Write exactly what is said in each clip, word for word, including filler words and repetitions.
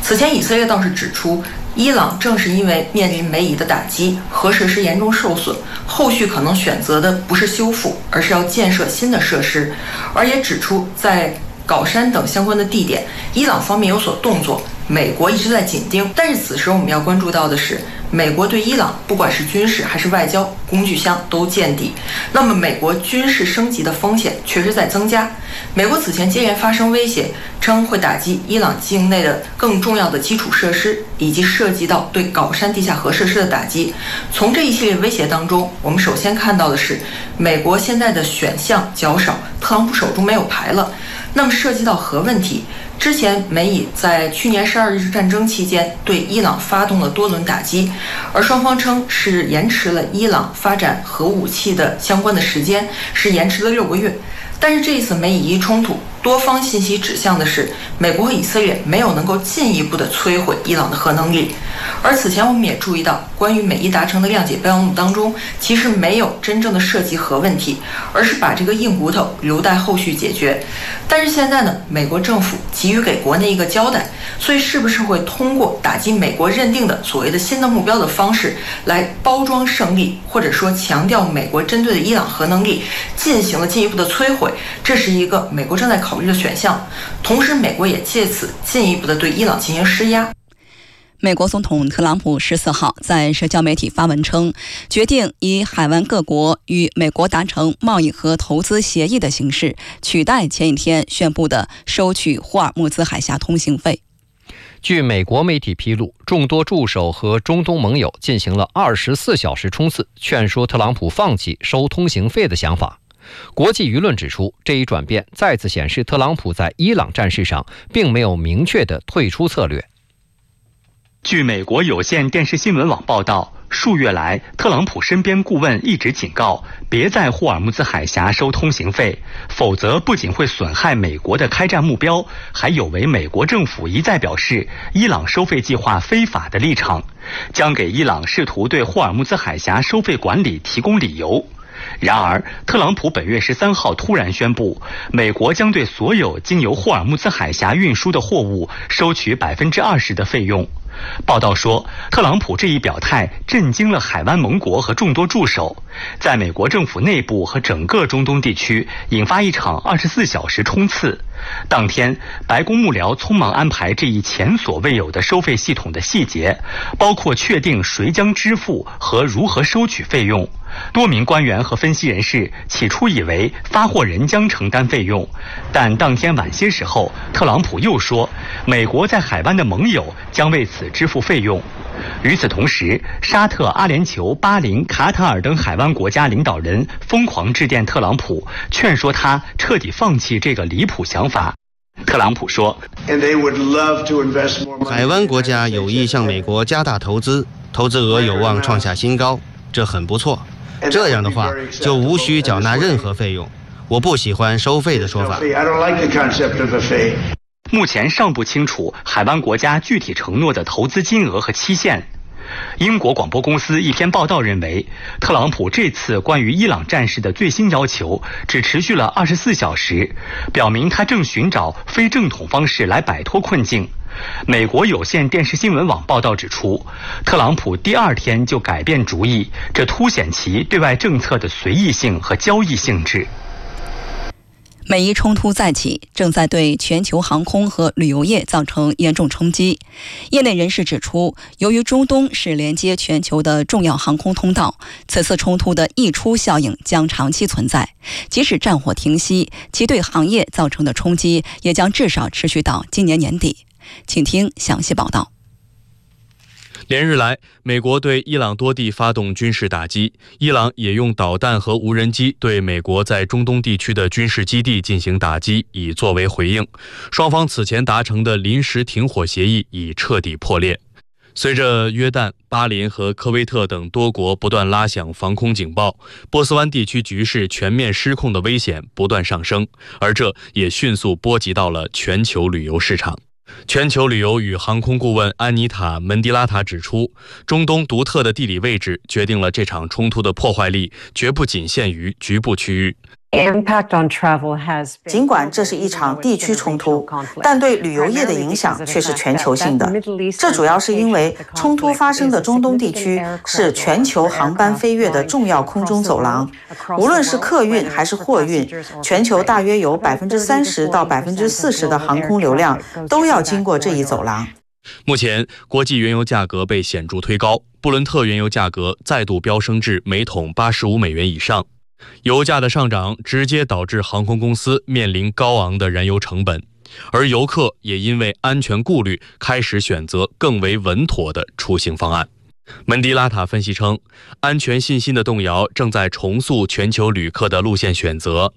此前以色列倒是指出，伊朗正是因为面临美以的打击，核设施严重受损，后续可能选择的不是修复，而是要建设新的设施，而也指出在皋山等相关的地点，伊朗方面有所动作，美国一直在紧盯。但是此时我们要关注到的是，美国对伊朗不管是军事还是外交工具箱都见底，那么美国军事升级的风险确实在增加。美国此前接连发生威胁，称会打击伊朗境内的更重要的基础设施，以及涉及到对皋山地下核设施的打击。从这一系列威胁当中，我们首先看到的是，美国现在的选项较少，特朗普手中没有牌了。那么涉及到核问题，之前美以在去年十二日战争期间对伊朗发动了多轮打击，而双方称是延迟了伊朗发展核武器的相关的时间，是延迟了六个月。但是这一次美以一冲突，多方信息指向的是美国和以色列没有能够进一步的摧毁伊朗的核能力。而此前我们也注意到，关于美伊达成的谅解备忘录当中，其实没有真正的涉及核问题，而是把这个硬骨头留待后续解决。但是现在呢，美国政府急于给国内一个交代，所以是不是会通过打击美国认定的所谓的新的目标的方式来包装胜利，或者说强调美国针对的伊朗核能力进行了进一步的摧毁，这是一个美国正在考虑的选项。同时美国也借此进一步的对伊朗进行施压。 美国总统特朗普十四号在社交媒体发文称，决定以海湾各国与美国达成贸易和投资协议的形式，取代前一天宣布的收取霍尔木兹海峡通行费。 据美国媒体披露，众多助手和中东盟友进行了二十四小时冲刺，劝说特朗普放弃收通行费的想法。国际舆论指出，这一转变再次显示特朗普在伊朗战事上并没有明确的退出策略。 据美国有线电视新闻网报道，数月来，特朗普身边顾问一直警告，别在霍尔木兹海峡收通行费，否则不仅会损害美国的开战目标，还有违美国政府一再表示伊朗收费计划非法的立场，将给伊朗试图对霍尔木兹海峡收费管理提供理由。然而，特朗普本月十三号突然宣布，美国将对所有经由霍尔木兹海峡运输的货物收取百分之二十的费用。报道说，特朗普这一表态震惊了海湾盟国和众多助手，在美国政府内部和整个中东地区引发一场二十四小时冲刺。当天，白宫幕僚匆忙安排这一前所未有的收费系统的细节，包括确定谁将支付和如何收取费用。多名官员和分析人士起初以为发货人将承担费用，但当天晚些时候，特朗普又说，美国在海湾的盟友将为此支付费用。与此同时，沙特、阿联酋、巴林、卡塔尔等海湾国家领导人疯狂致电特朗普，劝说他彻底放弃这个离谱想法。特朗普说， 海湾国家有意向美国加大投资，投资额有望创下新高，这很不错。这样的话，就无需缴纳任何费用。我不喜欢收费的说法。 目前尚不清楚海湾国家具体承诺的投资金额和期限。英国广播公司一篇报道认为，特朗普这次关于伊朗战事的最新要求只持续了二十四小时，表明他正寻找非正统方式来摆脱困境。美国有线电视新闻网报道指出，特朗普第二天就改变主意，这凸显其对外政策的随意性和交易性质。 美伊冲突再起，正在对全球航空和旅游业造成严重冲击。业内人士指出，由于中东是连接全球的重要航空通道，此次冲突的溢出效应将长期存在。即使战火停息，其对行业造成的冲击也将至少持续到今年年底。请听详细报道。 连日来，美国对伊朗多地发动军事打击，伊朗也用导弹和无人机对美国在中东地区的军事基地进行打击，以作为回应。双方此前达成的临时停火协议已彻底破裂。随着约旦、巴林和科威特等多国不断拉响防空警报，波斯湾地区局势全面失控的危险不断上升，而这也迅速波及到了全球旅游市场。全球旅游与航空顾问安妮塔·门迪拉塔指出，中东独特的地理位置决定了这场冲突的破坏力绝不仅限于局部区域。 尽管这是一场地区冲突，但对旅游业的影响却是全球性的。这主要是因为冲突发生的中东地区是全球航班飞越的重要空中走廊，无论是客运还是货运，全球大约有百分之三十到百分之四十的航空流量都要经过这一走廊。 目前，国际原油价格被显著推高，布伦特原油价格再度飙升至每桶八十五美元以上。油价的上涨直接导致航空公司面临高昂的燃油成本，而游客也因为安全顾虑开始选择更为稳妥的出行方案。门迪拉塔分析称，安全信心的动摇正在重塑全球旅客的路线选择。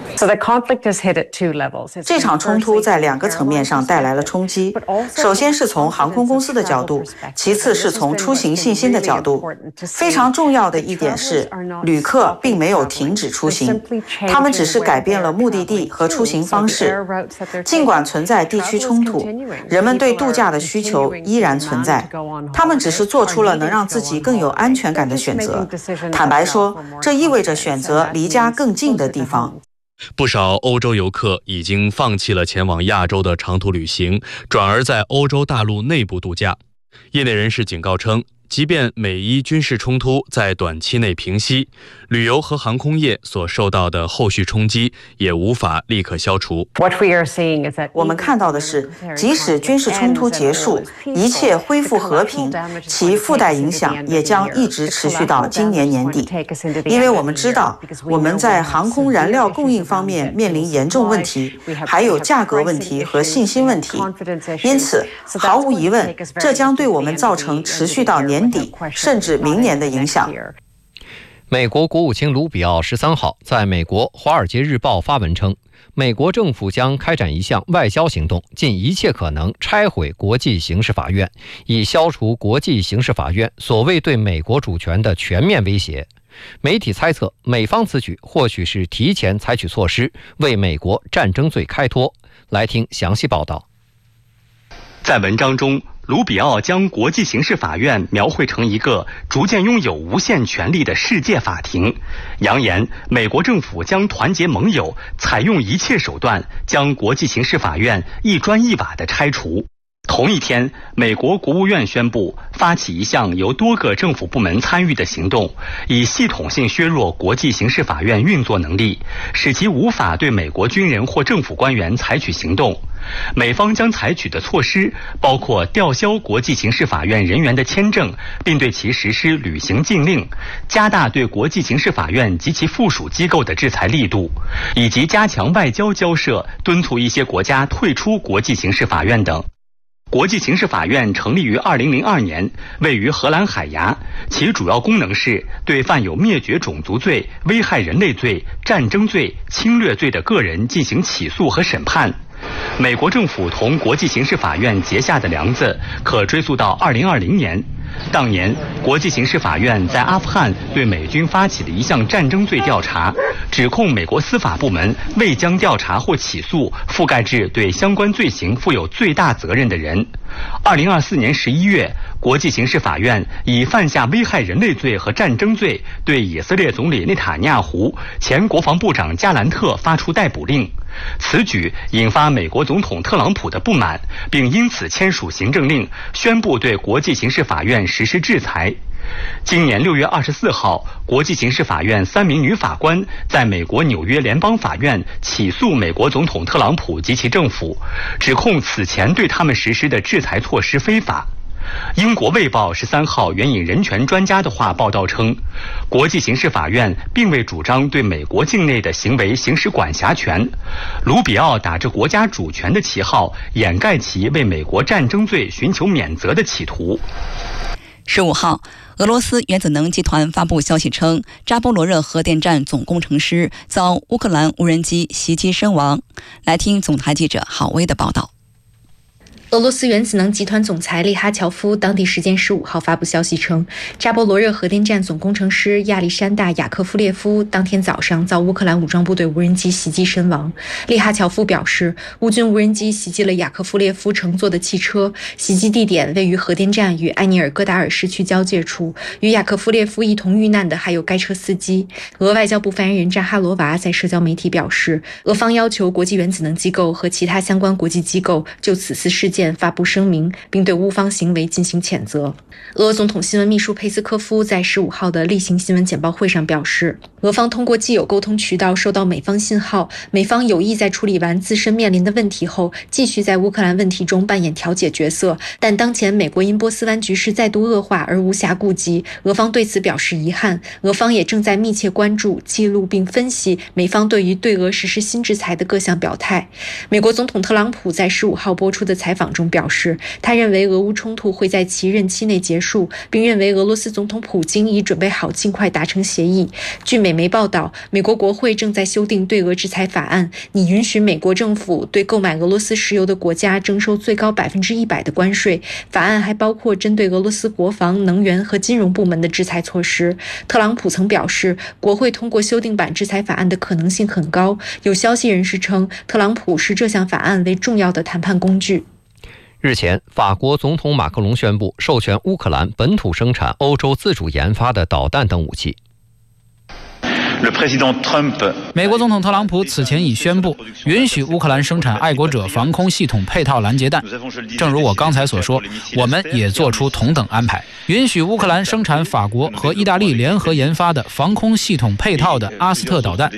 这场冲突在两个层面上带来了冲击，首先是从航空公司的角度，其次是从出行信心的角度。非常重要的一点是，旅客并没有停止出行，他们只是改变了目的地和出行方式。尽管存在地区冲突，人们对度假的需求依然存在，他们只是做出了能让自己更有安全感的选择。坦白说，这意味着选择离家更近的地方。 不少欧洲游客已经放弃了前往亚洲的长途旅行，转而在欧洲大陆内部度假。业内人士警告称，即便美伊军事冲突在短期内平息，旅游和航空业所受到的后续冲击也无法立刻消除。 我们看到的是，即使军事冲突结束，一切恢复和平，其附带影响也将一直持续到今年年底。因为我们知道，我们在航空燃料供应方面面临严重问题，还有价格问题和信心问题。因此，毫无疑问，这将对我们造成持续到年底甚至明年的影响。 美国国务卿卢比奥十三号在美国《华尔街日报》发文称，美国政府将开展一项外交行动，尽一切可能拆毁国际刑事法院，以消除国际刑事法院所谓对美国主权的全面威胁。媒体猜测，美方此举或许是提前采取措施，为美国战争罪开脱。来听详细报道。 在文章中，卢比奥将国际刑事法院描绘成一个逐渐拥有无限权力的世界法庭，扬言美国政府将团结盟友，采用一切手段将国际刑事法院一砖一瓦地拆除。同一天，美国国务院宣布发起一项由多个政府部门参与的行动，以系统性削弱国际刑事法院运作能力，使其无法对美国军人或政府官员采取行动。美方将采取的措施包括吊销国际刑事法院人员的签证，并对其实施旅行禁令，加大对国际刑事法院及其附属机构的制裁力度，以及加强外交交涉，敦促一些国家退出国际刑事法院等。国际刑事法院成立于二零零二年，位于荷兰海牙，其主要功能是对犯有灭绝种族罪、危害人类罪、战争罪、侵略罪的个人进行起诉和审判。美国政府同国际刑事法院结下的梁子可追溯到二零二零年。当年，国际刑事法院在阿富汗对美军发起了一项战争罪调查，指控美国司法部门未将调查或起诉覆盖至对相关罪行负有最大责任的人。二零二四年十一月，国际刑事法院以犯下危害人类罪和战争罪，对以色列总理内塔尼亚胡、前国防部长加兰特发出逮捕令。此举引发美国总统特朗普的不满，并因此签署行政令，宣布对国际刑事法院实施制裁。今年六月二十四号，国际刑事法院三名女法官在美国纽约联邦法院起诉美国总统特朗普及其政府，指控此前对他们实施的制裁措施非法。英国《卫报》十三号援引人权专家的话报道称，国际刑事法院并未主张对美国境内的行为行使管辖权。卢比奥打着国家主权的旗号，掩盖其为美国战争罪寻求免责的企图。 十五号，俄罗斯原子能集团发布消息称，扎波罗热核电站总工程师遭乌克兰无人机袭击身亡。来听总台记者郝威的报道。 俄罗斯原子能集团总裁利哈乔夫当地时间十五号发布消息称，扎波罗热核电站总工程师亚历山大·雅科夫列夫当天早上遭乌克兰武装部队无人机袭击身亡。利哈乔夫表示，乌军无人机袭击了雅科夫列夫乘坐的汽车，袭击地点位于核电站与埃尼尔戈达尔市区交界处。与雅科夫列夫一同遇难的还有该车司机。俄外交部发言人扎哈罗娃在社交媒体表示，俄方要求国际原子能机构和其他相关国际机构就此次事件发布声明，并对乌方行为进行谴责。俄总统新闻秘书佩斯科夫在十五号的例行新闻简报会上表示，俄方通过既有沟通渠道收到美方信号，美方有意在处理完自身面临的问题后，继续在乌克兰问题中扮演调解角色，但当前美国因波斯湾局势再度恶化而无暇顾及，俄方对此表示遗憾。俄方也正在密切关注、记录并分析美方对于对俄实施新制裁的各项表态。美国总统特朗普在十五号播出的采访中表示，他认为俄乌冲突会在其任期内结束，并认为俄罗斯总统普京已准备好尽快达成协议。据美媒报道，美国国会正在修订对俄制裁法案，拟允许美国政府对购买俄罗斯石油的国家征收最高百分之一百的关税。法案还包括针对俄罗斯国防、能源和金融部门的制裁措施。特朗普曾表示，国会通过修订版制裁法案的可能性很高。有消息人士称，特朗普视这项法案为重要的谈判工具。 日前，法国总统马克龙宣布授权乌克兰本土生产欧洲自主研发的导弹等武器。 美国总统特朗普此前已宣布允许乌克兰生产爱国者防空系统配套拦截弹。正如我刚才所说，我们也做出同等安排，允许乌克兰生产法国和意大利联合研发的防空系统配套的阿斯特导弹。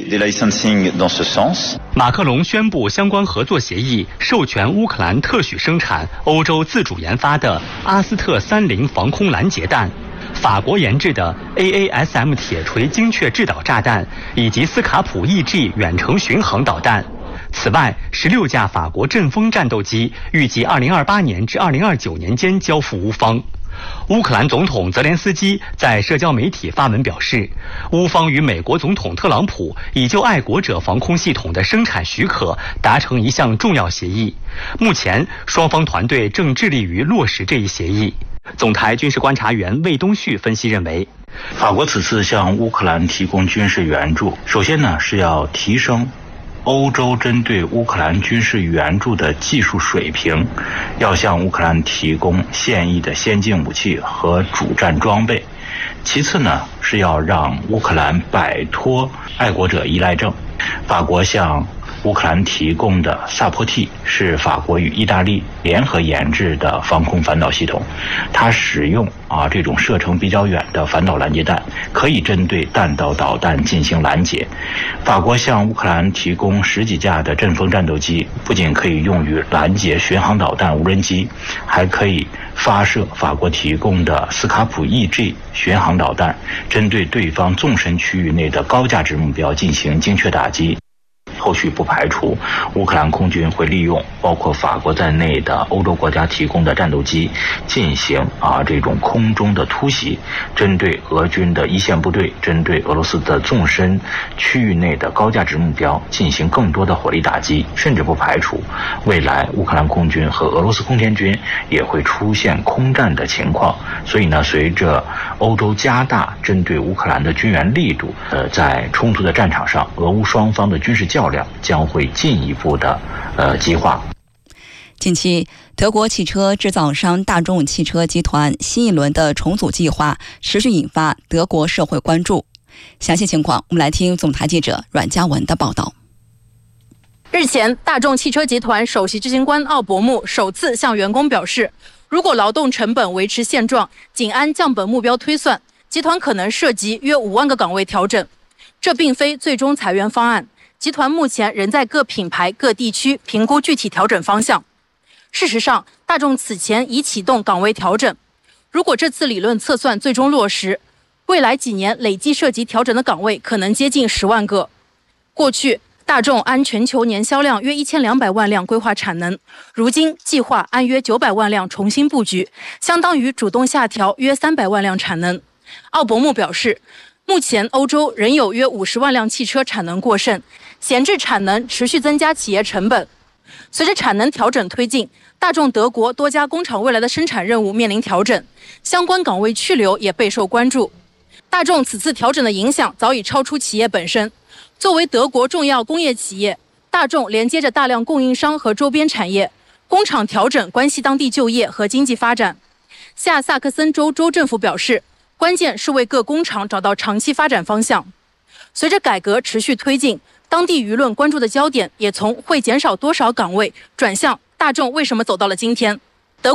马克龙宣布相关合作协议，授权乌克兰特许生产欧洲自主研发的阿斯特三零防空拦截弹，法国研制的 A A S M 铁锤精确制导炸弹以及斯卡普 E G 远程巡航导弹。此外，十六架法国阵风战斗机预计二零二八年至二零二九年间交付乌方。乌克兰总统泽连斯基在社交媒体发文表示，乌方与美国总统特朗普已就爱国者防空系统的生产许可达成一项重要协议，目前双方团队正致力于落实这一协议。总台军事观察员魏东旭分析认为， 法国此次向乌克兰提供军事援助，首先呢是要提升欧洲针对乌克兰军事援助的技术水平，要向乌克兰提供现役的先进武器和主战装备。其次呢是要让乌克兰摆脱爱国者依赖症。法国向乌克兰提供的萨坡 T 是法国与意大利联合研制的防空反导系统，它使用啊这种射程比较远的反导拦截弹，可以针对弹道导弹进行拦截。法国向乌克兰提供十几架的阵风战斗机，不仅可以用于拦截巡航导弹、无人机，还可以发射法国提供的斯卡普 E G 巡航导弹，针对对方纵深区域内的高价值目标进行精确打击。后续不排除乌克兰空军会利用包括法国在内的欧洲国家提供的战斗机进行啊这种空中的突袭，针对俄军的一线部队，针对俄罗斯的纵深区域内的高价值目标进行更多的火力打击，甚至不排除未来乌克兰空军和俄罗斯空天军也会出现空战的情况。所以呢，随着欧洲加大针对乌克兰的军援力度，呃，在冲突的战场上，俄乌双方的军事较量将会进一步的呃激化。 近期，德国汽车制造商大众汽车集团新一轮的重组计划持续引发德国社会关注。详细情况，我们来听总台记者阮嘉文的报道。 日前，大众汽车集团首席执行官奥伯穆首次向员工表示，如果劳动成本维持现状，仅按降本目标推算，集团可能涉及约五万个岗位调整。这并非最终裁员方案，集团目前仍在各品牌、各地区评估具体调整方向。事实上，大众此前已启动岗位调整。如果这次理论测算最终落实，未来几年累计涉及调整的岗位可能接近十万个。过去，大众按全球年销量约一千两百万辆规划产能，如今计划按约九百万辆重新布局，相当于主动下调约三百万辆产能。奥伯穆表示，目前欧洲仍有约五十万辆汽车产能过剩，闲置产能持续增加企业成本。 随着产能调整推进，大众德国多家工厂未来的生产任务面临调整，相关岗位去留也备受关注。大众此次调整的影响早已超出企业本身。作为德国重要工业企业，大众连接着大量供应商和周边产业，工厂调整关系当地就业和经济发展。下萨克森州州政府表示，关键是为各工厂找到长期发展方向。随着改革持续推进，当地舆论关注的焦点也从会减少多少岗位转向大众为什么走到了今天。